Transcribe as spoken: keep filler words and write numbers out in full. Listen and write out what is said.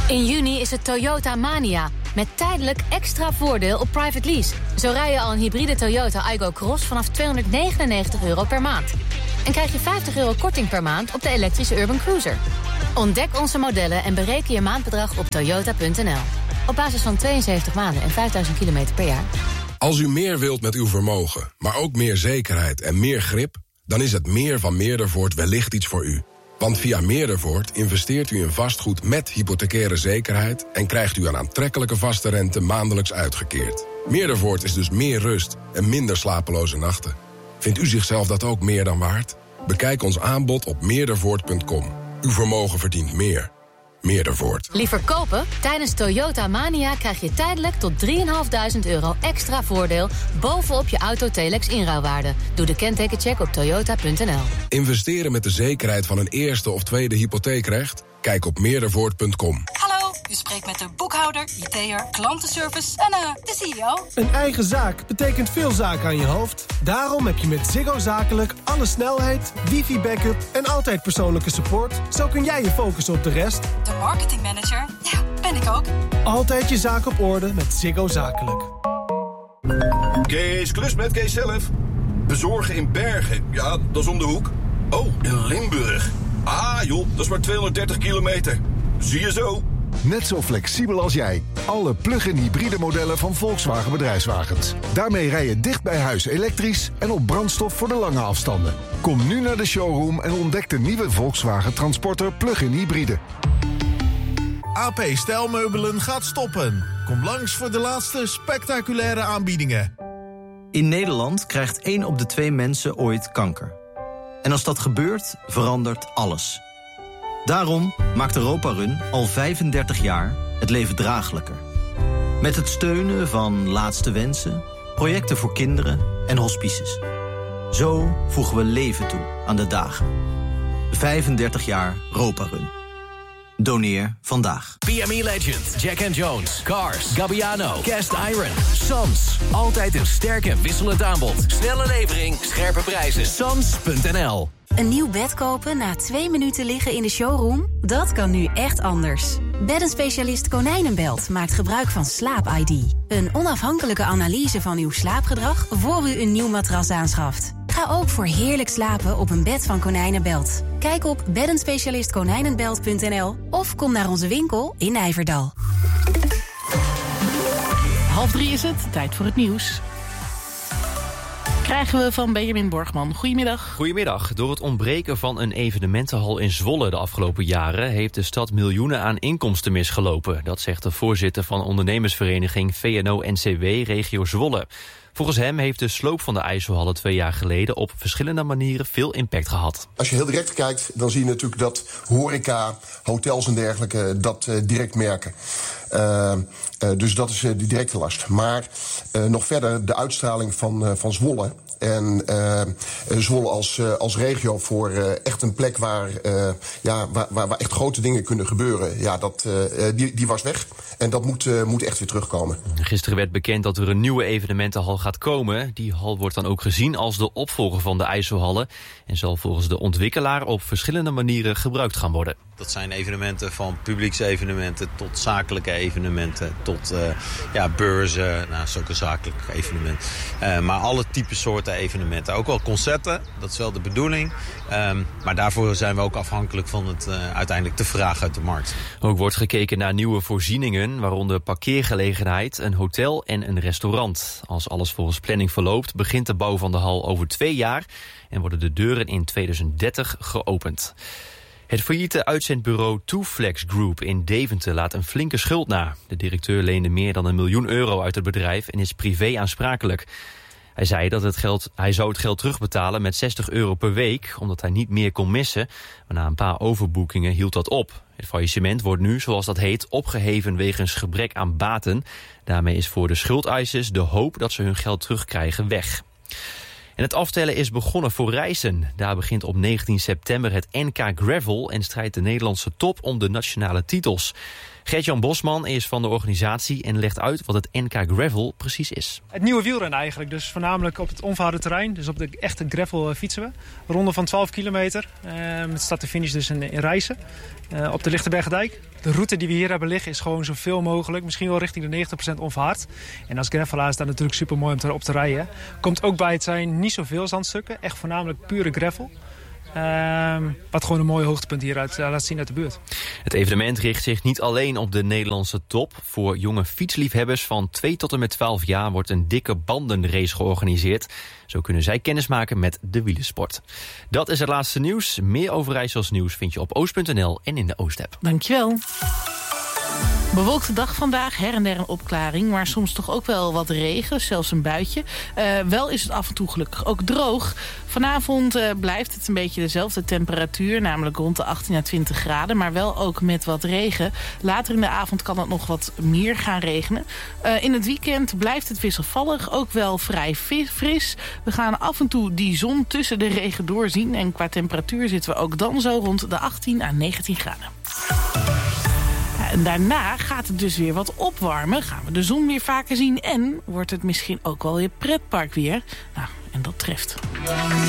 In juni is het Toyota Mania. Met tijdelijk extra voordeel op private lease. Zo rij je al een hybride Toyota Aygo Cross vanaf tweehonderdnegenennegentig euro per maand. En krijg je vijftig euro korting per maand op de elektrische Urban Cruiser. Ontdek onze modellen en bereken je maandbedrag op toyota punt n l. Op basis van tweeënzeventig maanden en vijfduizend kilometer per jaar. Als u meer wilt met uw vermogen, maar ook meer zekerheid en meer grip, dan is het meer van Meerdervoort wellicht iets voor u. Want via Meerdervoort investeert u in vastgoed met hypothecaire zekerheid en krijgt u een aantrekkelijke vaste rente maandelijks uitgekeerd. Meerdervoort is dus meer rust en minder slapeloze nachten. Vindt u zichzelf dat ook meer dan waard? Bekijk ons aanbod op meerdervoort punt com. Uw vermogen verdient meer. Meerdervoort. Liever kopen? Tijdens Toyota Mania krijg je tijdelijk tot drieduizend vijfhonderd euro extra voordeel bovenop je Auto-Telex inruilwaarde. Doe de kentekencheck op toyota punt n l. Investeren met de zekerheid van een eerste of tweede hypotheekrecht? Kijk op meerdervoort punt com. Hallo, u spreekt met de boekhouder, I T'er, klantenservice en uh, de C E O. Een eigen zaak betekent veel zaken aan je hoofd. Daarom heb je met Ziggo Zakelijk alle snelheid, wifi-backup en altijd persoonlijke support. Zo kun jij je focussen op de rest. De marketingmanager? Ja, ben ik ook. Altijd je zaak op orde met Ziggo Zakelijk. Kees Klus met Kees zelf. Bezorgen in Bergen, ja, dat is om de hoek. Oh, in Limburg. Ah joh, dat is maar tweehonderddertig kilometer. Zie je zo. Net zo flexibel als jij. Alle plug-in hybride modellen van Volkswagen Bedrijfswagens. Daarmee rij je dicht bij huis elektrisch en op brandstof voor de lange afstanden. Kom nu naar de showroom en ontdek de nieuwe Volkswagen Transporter plug-in hybride. A P Stijlmeubelen gaat stoppen. Kom langs voor de laatste spectaculaire aanbiedingen. In Nederland krijgt één op de twee mensen ooit kanker. En als dat gebeurt, verandert alles. Daarom maakt Europa Run al vijfendertig jaar het leven draaglijker. Met het steunen van Laatste Wensen, projecten voor kinderen en hospices. Zo voegen we leven toe aan de dagen. vijfendertig jaar Europa Run. Doneer vandaag. P M E Legend, Jack and Jones, Cars, Gabbiano, Cast Iron, Sons. Altijd een sterk en wisselend aanbod. Snelle levering, scherpe prijzen. Sons punt n l. Een nieuw bed kopen na twee minuten liggen in de showroom? Dat kan nu echt anders. Beddenspecialist Konijnenbelt maakt gebruik van Slaap I D. Een onafhankelijke analyse van uw slaapgedrag voor u een nieuw matras aanschaft. Ga ook voor heerlijk slapen op een bed van Konijnenbelt. Kijk op beddenspecialist konijnenbelt punt n l of kom naar onze winkel in Nijverdal. Half drie is het, tijd voor het nieuws. Krijgen we van Benjamin Borgman. Goedemiddag. Goedemiddag. Door het ontbreken van een evenementenhal in Zwolle de afgelopen jaren heeft de stad miljoenen aan inkomsten misgelopen. Dat zegt de voorzitter van ondernemersvereniging V N O N C W Regio Zwolle. Volgens hem heeft de sloop van de IJsselhallen twee jaar geleden op verschillende manieren veel impact gehad. Als je heel direct kijkt, dan zie je natuurlijk dat horeca, hotels en dergelijke dat uh, direct merken. Uh, uh, dus dat is uh, die directe last. Maar uh, nog verder de uitstraling van, uh, van Zwolle. En uh, Zwolle als, uh, als regio voor uh, echt een plek waar, uh, ja, waar, waar, waar echt grote dingen kunnen gebeuren. Ja, dat, uh, die, die was weg. En dat moet, uh, moet echt weer terugkomen. Gisteren werd bekend dat er een nieuwe evenementenhal gaat komen. Die hal wordt dan ook gezien als de opvolger van de IJsselhallen. En zal volgens de ontwikkelaar op verschillende manieren gebruikt gaan worden. Dat zijn evenementen van publieksevenementen tot zakelijke evenementen. Tot uh, ja, beurzen, nou, zulke zakelijke evenementen. Uh, maar alle typen soorten evenementen. Ook wel concerten, dat is wel de bedoeling. Um, maar daarvoor zijn we ook afhankelijk van het uh, uiteindelijk de vraag uit de markt. Ook wordt gekeken naar nieuwe voorzieningen, waaronder parkeergelegenheid, een hotel en een restaurant. Als alles volgens planning verloopt, begint de bouw van de hal over twee jaar en worden de deuren in tweeduizend dertig geopend. Het failliete uitzendbureau Tooflex Group in Deventer laat een flinke schuld na. De directeur leende meer dan een miljoen euro uit het bedrijf en is privé aansprakelijk. Hij zei dat het geld, hij zou het geld terugbetalen met zestig euro per week, omdat hij niet meer kon missen. Maar na een paar overboekingen hield dat op. Het faillissement wordt nu, zoals dat heet, opgeheven wegens gebrek aan baten. Daarmee is voor de schuldeisers de hoop dat ze hun geld terugkrijgen weg. En het aftellen is begonnen voor Rijssen. Daar begint op negentien september het N K Gravel en strijdt de Nederlandse top om de nationale titels. Gert-Jan Bosman is van de organisatie en legt uit wat het N K Gravel precies is. Het nieuwe wielrennen eigenlijk, dus voornamelijk op het onverharde terrein. Dus op de echte gravel fietsen we. Een ronde van twaalf kilometer, uh, met start en finish dus in, in Rijssen. Uh, op de Lichtenbergendijk. De route die we hier hebben liggen is gewoon zoveel mogelijk. Misschien wel richting de negentig procent onverhard. En als gravelaar is dat natuurlijk super mooi om te, op te rijden. Komt ook bij het zijn niet zoveel zandstukken. Echt voornamelijk pure gravel. Uh, wat gewoon een mooi hoogtepunt hieruit uh, laat zien uit de buurt. Het evenement richt zich niet alleen op de Nederlandse top. Voor jonge fietsliefhebbers van twee tot en met twaalf jaar wordt een dikke bandenrace georganiseerd. Zo kunnen zij kennismaken met de wielersport. Dat is het laatste nieuws. Meer Overijssels nieuws vind je op oost punt n l en in de Oost-app. Dankjewel. Bewolkte dag vandaag, her en der een opklaring, maar soms toch ook wel wat regen, zelfs een buitje. Uh, wel is het af en toe gelukkig ook droog. Vanavond uh, blijft het een beetje dezelfde temperatuur, namelijk rond de achttien à twintig graden, maar wel ook met wat regen. Later in de avond kan het nog wat meer gaan regenen. Uh, in het weekend blijft het wisselvallig, ook wel vrij fris. We gaan af en toe die zon tussen de regen doorzien en qua temperatuur zitten we ook dan zo rond de achttien à negentien graden. En daarna gaat het dus weer wat opwarmen. Gaan we de zon weer vaker zien. En wordt het misschien ook wel weer pretpark weer. Nou, en dat treft.